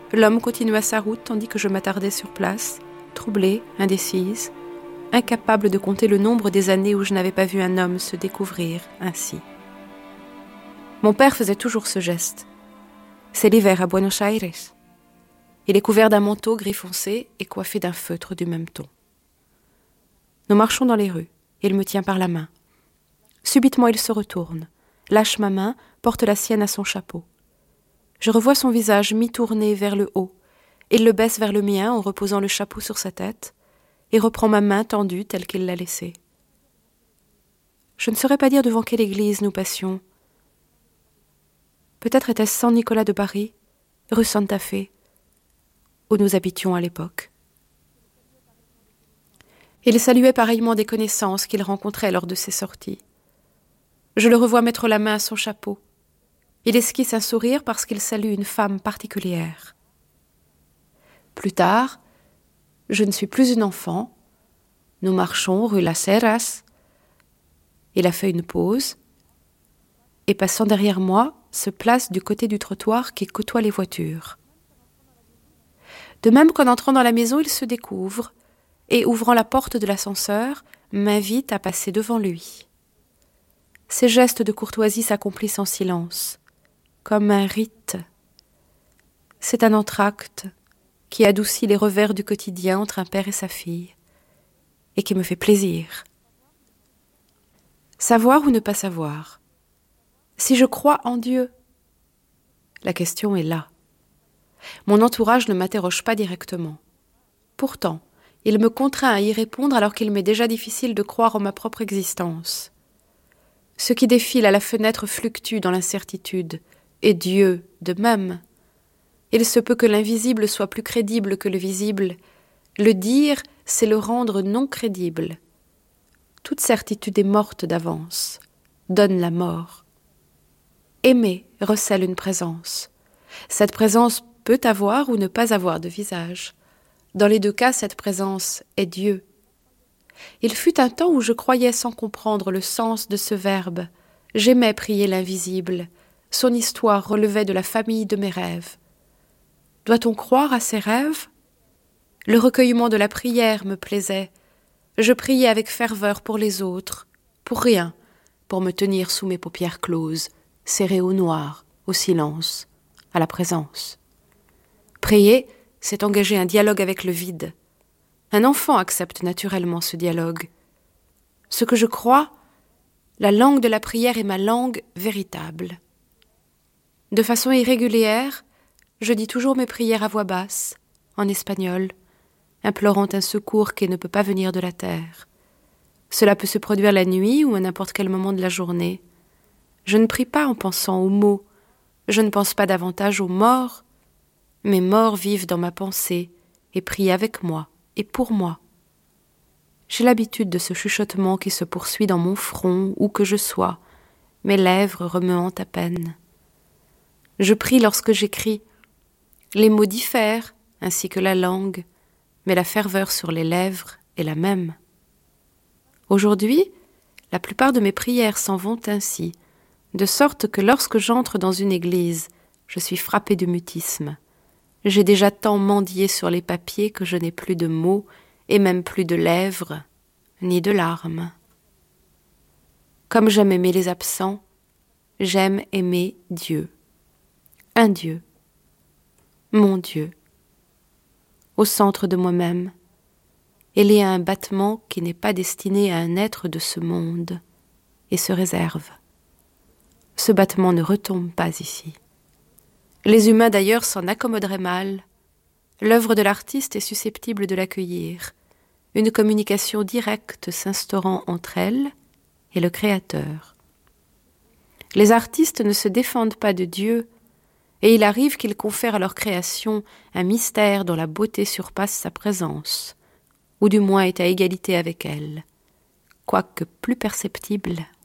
L'homme continua sa route tandis que je m'attardais sur place, troublée, indécise, incapable de compter le nombre des années où je n'avais pas vu un homme se découvrir ainsi. Mon père faisait toujours ce geste. C'est l'hiver à Buenos Aires. Il est couvert d'un manteau gris foncé et coiffé d'un feutre du même ton. Nous marchons dans les rues. Il me tient par la main. Subitement, il se retourne, lâche ma main, porte la sienne à son chapeau. Je revois son visage mi-tourné vers le haut. Il le baisse vers le mien en reposant le chapeau sur sa tête et reprend ma main tendue telle qu'il l'a laissée. Je ne saurais pas dire devant quelle église nous passions. Peut-être était-ce San Nicolas de Bari, rue Santa Fe, où nous habitions à l'époque. Il saluait pareillement des connaissances qu'il rencontrait lors de ses sorties. Je le revois mettre la main à son chapeau. Il esquisse un sourire parce qu'il salue une femme particulière. Plus tard, je ne suis plus une enfant. Nous marchons rue Las Heras. Il a fait une pause et, passant derrière moi, se place du côté du trottoir qui côtoie les voitures. De même qu'en entrant dans la maison, il se découvre et, ouvrant la porte de l'ascenseur, m'invite à passer devant lui. Ces gestes de courtoisie s'accomplissent en silence, comme un rite. C'est un entr'acte qui adoucit les revers du quotidien entre un père et sa fille, et qui me fait plaisir. Savoir ou ne pas savoir? Si je crois en Dieu? La question est là. Mon entourage ne m'interroge pas directement. Pourtant, il me contraint à y répondre alors qu'il m'est déjà difficile de croire en ma propre existence. Ce qui défile à la fenêtre fluctue dans l'incertitude, et Dieu de même. Il se peut que l'invisible soit plus crédible que le visible. Le dire, c'est le rendre non crédible. Toute certitude est morte d'avance, donne la mort. Aimer recèle une présence. Cette présence peut avoir ou ne pas avoir de visage. Dans les deux cas, cette présence est Dieu. Il fut un temps où je croyais sans comprendre le sens de ce verbe. J'aimais prier l'invisible. Son histoire relevait de la famille de mes rêves. Doit-on croire à ces rêves? Le recueillement de la prière me plaisait. Je priais avec ferveur pour les autres, pour rien, pour me tenir sous mes paupières closes, serrées au noir, au silence, à la présence. Prier, c'est engager un dialogue avec le vide. Un enfant accepte naturellement ce dialogue. Ce que je crois, la langue de la prière est ma langue véritable. De façon irrégulière, je dis toujours mes prières à voix basse, en espagnol, implorant un secours qui ne peut pas venir de la terre. Cela peut se produire la nuit ou à n'importe quel moment de la journée. Je ne prie pas en pensant aux mots, je ne pense pas davantage aux morts. Mes morts vivent dans ma pensée et prient avec moi et pour moi. J'ai l'habitude de ce chuchotement qui se poursuit dans mon front où que je sois, mes lèvres remuant à peine. Je prie lorsque j'écris. Les mots diffèrent, ainsi que la langue, mais la ferveur sur les lèvres est la même. Aujourd'hui, la plupart de mes prières s'en vont ainsi, de sorte que lorsque j'entre dans une église, je suis frappée de mutisme. J'ai déjà tant mendié sur les papiers que je n'ai plus de mots et même plus de lèvres, ni de larmes. Comme j'aime aimer les absents, j'aime aimer Dieu. Un Dieu. Mon Dieu. Au centre de moi-même, il y a un battement qui n'est pas destiné à un être de ce monde et se réserve. Ce battement ne retombe pas ici. Les humains d'ailleurs s'en accommoderaient mal. L'œuvre de l'artiste est susceptible de l'accueillir, une communication directe s'instaurant entre elle et le Créateur. Les artistes ne se défendent pas de Dieu, et il arrive qu'ils confèrent à leur création un mystère dont la beauté surpasse sa présence, ou du moins est à égalité avec elle, quoique plus perceptible